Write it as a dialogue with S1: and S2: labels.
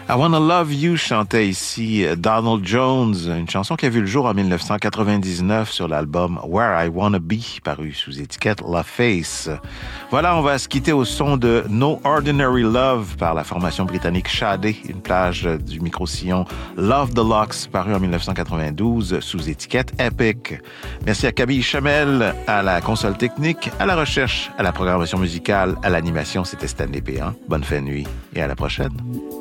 S1: I Wanna Love You chantait ici Donald Jones, une chanson qui a vu le jour en 1999 sur l'album Where I Wanna Be, paru sous étiquette La Face. Voilà, on va se quitter au son de No Ordinary Love par la formation britannique Sade, une plage du micro-sillon Love the Locks, paru en 1992 sous étiquette Epic. Merci à Camille Chamel, à la console technique, à la recherche, à la programmation musicale, à l'animation. C'était Stanley Péan. Bonne fin de nuit et à la prochaine.